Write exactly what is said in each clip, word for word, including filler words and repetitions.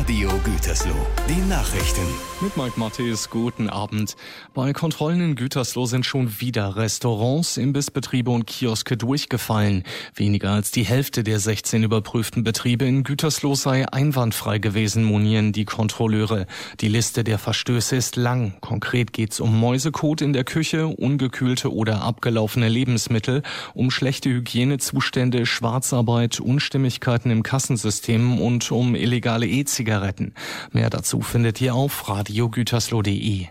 Radio Gütersloh. Die Nachrichten. Mit Mike Mattis, guten Abend. Bei Kontrollen in Gütersloh sind schon wieder Restaurants, Imbissbetriebe und Kioske durchgefallen. Weniger als die Hälfte der sechzehn überprüften Betriebe in Gütersloh sei einwandfrei gewesen, monieren die Kontrolleure. Die Liste der Verstöße ist lang. Konkret geht's um Mäusekot in der Küche, ungekühlte oder abgelaufene Lebensmittel, um schlechte Hygienezustände, Schwarzarbeit, Unstimmigkeiten im Kassensystem und um illegale E-Zigaretten. Mehr dazu findet ihr auf radio gütersloh punkt de.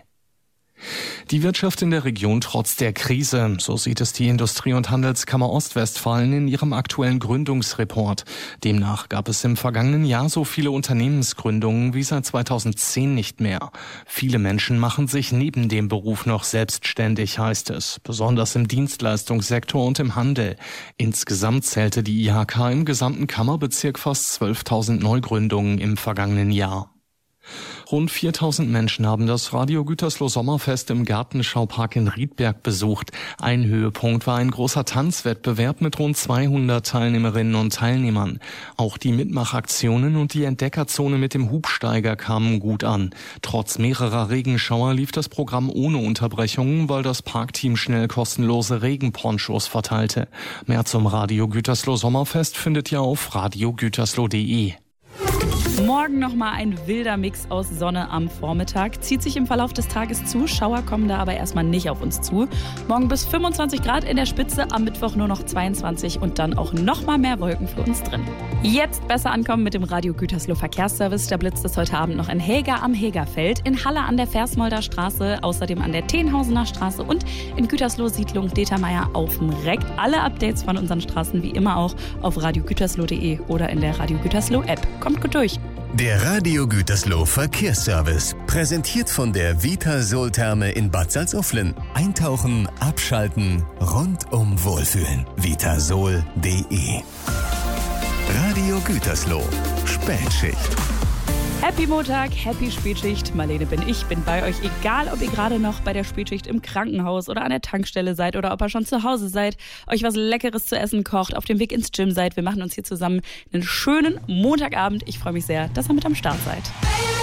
Die Wirtschaft in der Region trotz der Krise, so sieht es die Industrie- und Handelskammer Ostwestfalen in ihrem aktuellen Gründungsreport. Demnach gab es im vergangenen Jahr so viele Unternehmensgründungen wie seit zweitausendzehn nicht mehr. Viele Menschen machen sich neben dem Beruf noch selbstständig, heißt es, besonders im Dienstleistungssektor und im Handel. Insgesamt zählte die I H K im gesamten Kammerbezirk fast zwölftausend Neugründungen im vergangenen Jahr. Rund viertausend Menschen haben das Radio Gütersloh Sommerfest im Gartenschaupark in Riedberg besucht. Ein Höhepunkt war ein großer Tanzwettbewerb mit rund zweihundert Teilnehmerinnen und Teilnehmern. Auch die Mitmachaktionen und die Entdeckerzone mit dem Hubsteiger kamen gut an. Trotz mehrerer Regenschauer lief das Programm ohne Unterbrechungen, weil das Parkteam schnell kostenlose Regenponchos verteilte. Mehr zum Radio Gütersloh Sommerfest findet ihr auf radio gütersloh punkt de. Morgen nochmal ein wilder Mix aus Sonne am Vormittag. Zieht sich im Verlauf des Tages zu, Schauer kommen da aber erstmal nicht auf uns zu. Morgen bis fünfundzwanzig Grad in der Spitze, am Mittwoch nur noch zweiundzwanzig und dann auch nochmal mehr Wolken für uns drin. Jetzt besser ankommen mit dem Radio Gütersloh Verkehrsservice. Da blitzt es heute Abend noch in Helga am Hegerfeld, in Halle an der Versmolder Straße, außerdem an der Tenhausener Straße und in Gütersloh Siedlung Determeier auf dem Reck. Alle Updates von unseren Straßen wie immer auch auf radio gütersloh punkt de oder in der Radio Gütersloh App. Kommt gut durch. Der Radio Gütersloh Verkehrsservice. Präsentiert von der Vitasol-Therme in Bad Salzuflen. Eintauchen, abschalten, rundum wohlfühlen. vitasol punkt de. Radio Gütersloh. Spätschicht. Happy Montag, happy Spätschicht. Marlene bin ich, bin bei euch. Egal, ob ihr gerade noch bei der Spätschicht im Krankenhaus oder an der Tankstelle seid oder ob ihr schon zu Hause seid, euch was Leckeres zu essen kocht, auf dem Weg ins Gym seid. Wir machen uns hier zusammen einen schönen Montagabend. Ich freue mich sehr, dass ihr mit am Start seid.